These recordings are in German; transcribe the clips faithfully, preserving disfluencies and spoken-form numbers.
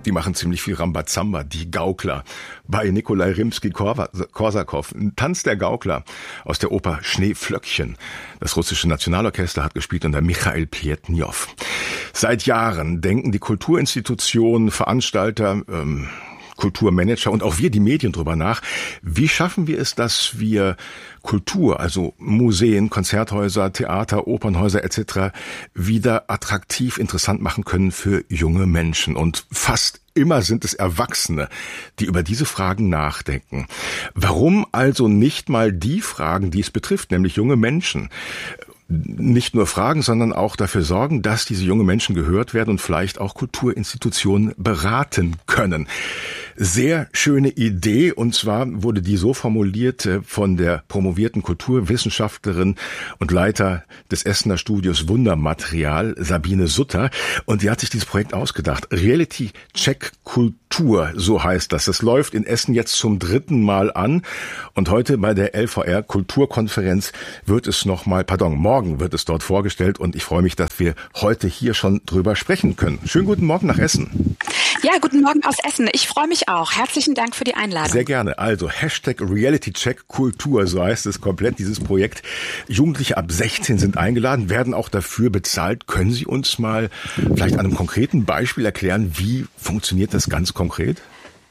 die machen ziemlich viel Rambazamba, die Gaukler. Bei Nikolai Rimsky-Korsakow, ein Tanz der Gaukler aus der Oper Schneeflöckchen. Das russische Nationalorchester hat gespielt unter Michail Pletnjow. Seit Jahren denken die Kulturinstitutionen, Veranstalter, ähm, Kulturmanager und auch wir, die Medien, drüber nach. Wie schaffen wir es, dass wir Kultur, also Museen, Konzerthäuser, Theater, Opernhäuser et cetera wieder attraktiv, interessant machen können für junge Menschen? Und fast immer sind es Erwachsene, die über diese Fragen nachdenken. Warum also nicht mal die Fragen, die es betrifft, nämlich junge Menschen? Nicht nur fragen, sondern auch dafür sorgen, dass diese jungen Menschen gehört werden und vielleicht auch Kulturinstitutionen beraten können. Sehr schöne Idee, und zwar wurde die so formuliert von der promovierten Kulturwissenschaftlerin und Leiter des Essener Studios Wundermaterial, Sabine Sutter, und die hat sich dieses Projekt ausgedacht. Reality Check Kultur, so heißt das. Das läuft in Essen jetzt zum dritten Mal an, und heute bei der L V R Kulturkonferenz wird es nochmal, pardon, morgen wird es dort vorgestellt, und ich freue mich, dass wir heute hier schon drüber sprechen können. Schönen guten Morgen nach Essen. Ja, guten Morgen aus Essen. Ich freue mich auch. Herzlichen Dank für die Einladung. Sehr gerne. Also Hashtag Reality Check Kultur, so heißt es komplett, dieses Projekt. Jugendliche ab sechzehn sind eingeladen, werden auch dafür bezahlt. Können Sie uns mal vielleicht an einem konkreten Beispiel erklären, wie funktioniert das ganz konkret?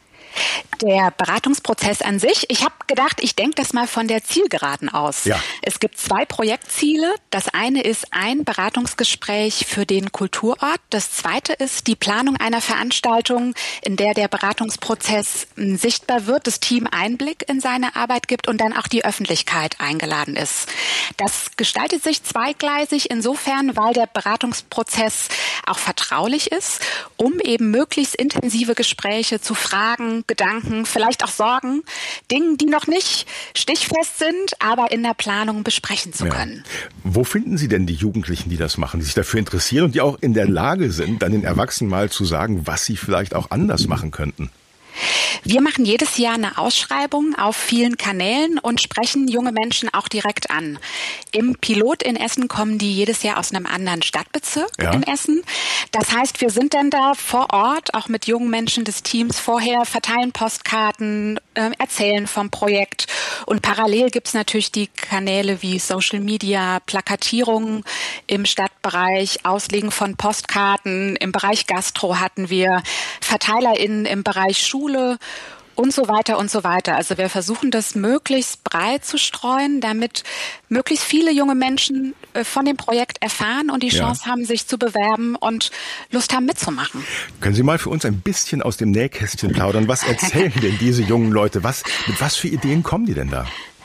Der Beratungsprozess an sich, ich habe gedacht, ich denke das mal von der Zielgeraden aus. Ja. Es gibt zwei Projektziele. Das eine ist ein Beratungsgespräch für den Kulturort. Das zweite ist die Planung einer Veranstaltung, in der der Beratungsprozess sichtbar wird, das Team Einblick in seine Arbeit gibt und dann auch die Öffentlichkeit eingeladen ist. Das gestaltet sich zweigleisig insofern, weil der Beratungsprozess auch vertraulich ist, um eben möglichst intensive Gespräche zu Fragen, Gedanken, vielleicht auch Sorgen, Dingen, die noch nicht stichfest sind, aber in der Planung besprechen zu können. Ja. Wo finden Sie denn die Jugendlichen, die das machen, die sich dafür interessieren und die auch in der Lage sind, dann den Erwachsenen mal zu sagen, was sie vielleicht auch anders machen könnten? Wir machen jedes Jahr eine Ausschreibung auf vielen Kanälen und sprechen junge Menschen auch direkt an. Im Pilot in Essen kommen die jedes Jahr aus einem anderen Stadtbezirk ja. in Essen. Das heißt, wir sind dann da vor Ort, auch mit jungen Menschen des Teams vorher, verteilen Postkarten, äh, erzählen vom Projekt. Und parallel gibt's natürlich die Kanäle wie Social Media, Plakatierungen im Stadtbereich, Auslegen von Postkarten. Im Bereich Gastro hatten wir VerteilerInnen im Bereich Schule und so weiter und so weiter. Also wir versuchen das möglichst breit zu streuen, damit möglichst viele junge Menschen von dem Projekt erfahren und die Chance ja. haben, sich zu bewerben und Lust haben mitzumachen. Können Sie mal für uns ein bisschen aus dem Nähkästchen plaudern? Was erzählen denn diese jungen Leute? Was, mit was für Ideen kommen die denn da?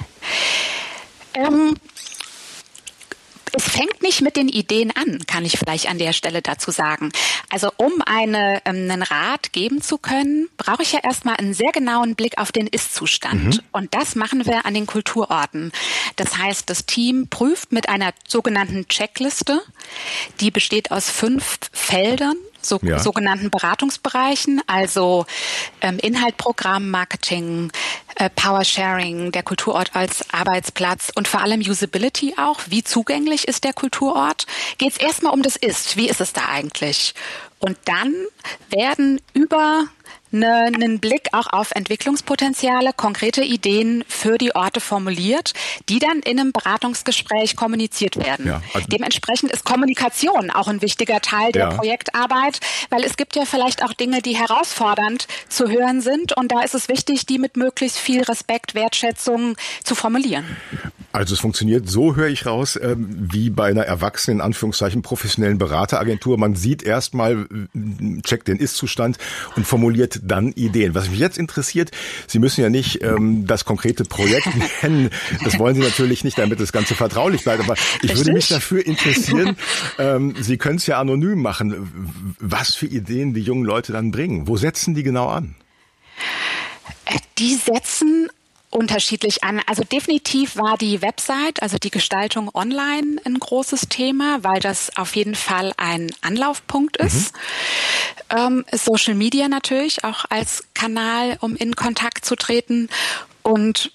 Ähm, Es fängt nicht mit den Ideen an, kann ich vielleicht an der Stelle dazu sagen. Also um eine, ähm, einen Rat geben zu können, brauche ich ja erstmal einen sehr genauen Blick auf den Ist-Zustand. Mhm. Und das machen wir an den Kulturorten. Das heißt, das Team prüft mit einer sogenannten Checkliste, die besteht aus fünf Feldern, so, ja. sogenannten Beratungsbereichen, also ähm, Inhalt, Programm, Marketing, äh, Power-Sharing, der Kulturort als Arbeitsplatz und vor allem Usability auch. Wie zugänglich ist der Kulturort? Geht es erstmal um das Ist. Wie ist es da eigentlich? Und dann werden über ne, einen Blick auch auf Entwicklungspotenziale, konkrete Ideen für die Orte formuliert, die dann in einem Beratungsgespräch kommuniziert werden. Ja, also dementsprechend ist Kommunikation auch ein wichtiger Teil der ja. Projektarbeit, weil es gibt ja vielleicht auch Dinge, die herausfordernd zu hören sind, und da ist es wichtig, die mit möglichst viel Respekt, Wertschätzung zu formulieren. Also es funktioniert, so höre ich raus, äh, wie bei einer erwachsenen, in Anführungszeichen, professionellen Berateragentur. Man sieht erstmal, checkt den Ist-Zustand und formuliert dann Ideen. Was mich jetzt interessiert, Sie müssen ja nicht ähm, das konkrete Projekt nennen. Das wollen Sie natürlich nicht, damit das Ganze vertraulich bleibt. Aber ich Richtig? würde mich dafür interessieren, ähm, Sie können es ja anonym machen, was für Ideen die jungen Leute dann bringen. Wo setzen die genau an? Die setzen unterschiedlich an. Also definitiv war die Website, also die Gestaltung online, ein großes Thema, weil das auf jeden Fall ein Anlaufpunkt ist. Mhm. Ähm, Social Media natürlich auch als Kanal, um in Kontakt zu treten. Und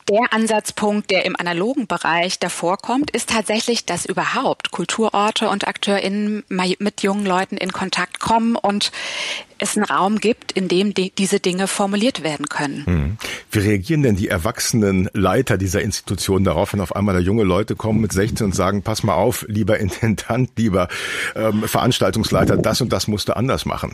Der Ansatzpunkt, der im analogen Bereich davor kommt, ist tatsächlich, dass überhaupt Kulturorte und AkteurInnen mit jungen Leuten in Kontakt kommen und es einen Raum gibt, in dem die, diese Dinge formuliert werden können. Hm. Wie reagieren denn die erwachsenen Leiter dieser Institution darauf, wenn auf einmal da junge Leute kommen mit sechzehn und sagen, pass mal auf, lieber Intendant, lieber ähm, Veranstaltungsleiter, das und das musst du anders machen?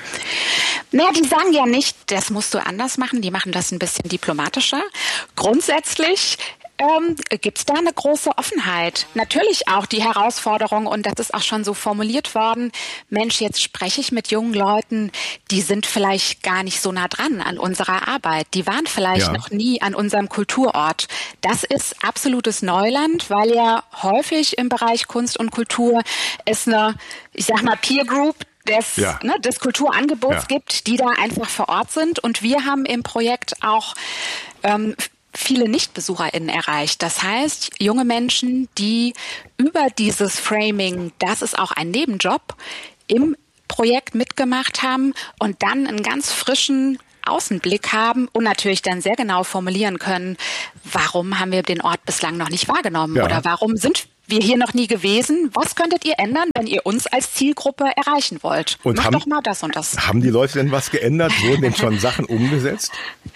Naja, die sagen ja nicht, das musst du anders machen, die machen das ein bisschen diplomatischer. Grundsätzlich ähm, gibt es da eine große Offenheit. Natürlich auch die Herausforderung, und das ist auch schon so formuliert worden, Mensch, jetzt spreche ich mit jungen Leuten, die sind vielleicht gar nicht so nah dran an unserer Arbeit. Die waren vielleicht ja. noch nie an unserem Kulturort. Das ist absolutes Neuland, weil ja häufig im Bereich Kunst und Kultur es eine, ich sag mal, Peer Group des, ja. ne, des Kulturangebots ja. gibt, die da einfach vor Ort sind. Und wir haben im Projekt auch ähm, viele NichtbesucherInnen erreicht. Das heißt, junge Menschen, die über dieses Framing, das ist auch ein Nebenjob, im Projekt mitgemacht haben und dann einen ganz frischen Außenblick haben und natürlich dann sehr genau formulieren können, warum haben wir den Ort bislang noch nicht wahrgenommen ja. oder warum sind wir hier noch nie gewesen. Was könntet ihr ändern, wenn ihr uns als Zielgruppe erreichen wollt? Und Macht haben, doch mal das und das. Haben die Leute denn was geändert? Wurden denn schon Sachen umgesetzt?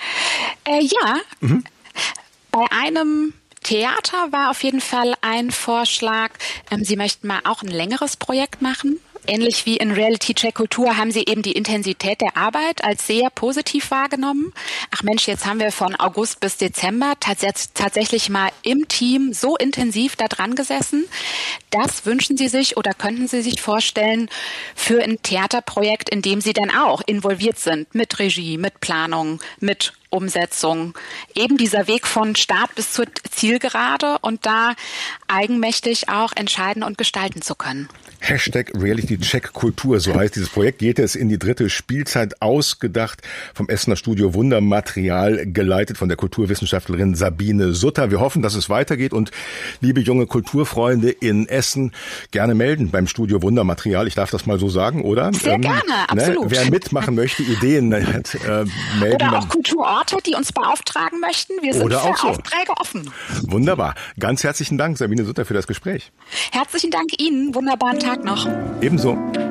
Äh, ja. Mhm. Bei einem Theater war auf jeden Fall ein Vorschlag, ähm, sie möchten mal auch ein längeres Projekt machen. Ähnlich wie in Reality Check Kultur haben sie eben die Intensität der Arbeit als sehr positiv wahrgenommen. Ach Mensch, jetzt haben wir von August bis Dezember tats- tatsächlich mal im Team so intensiv da dran gesessen. Das wünschen sie sich oder könnten sie sich vorstellen für ein Theaterprojekt, in dem sie dann auch involviert sind mit Regie, mit Planung, mit Umsetzung. Eben dieser Weg von Start bis zur Zielgerade und da eigenmächtig auch entscheiden und gestalten zu können. Hashtag Reality Check Kultur, so heißt dieses Projekt, geht es in die dritte Spielzeit, ausgedacht vom Essener Studio Wundermaterial, geleitet von der Kulturwissenschaftlerin Sabine Sutter. Wir hoffen, dass es weitergeht und liebe junge Kulturfreunde in Essen, gerne melden beim Studio Wundermaterial. Ich darf das mal so sagen, oder? Sehr ähm, gerne, absolut. Ne, wer mitmachen möchte, Ideen äh, melden. Oder auch Kulturorte, die uns beauftragen möchten. Wir sind oder für auch so. Aufträge offen. Wunderbar. Ganz herzlichen Dank, Sabine Sutter, für das Gespräch. Herzlichen Dank Ihnen. Wunderbaren Tag noch. Ebenso.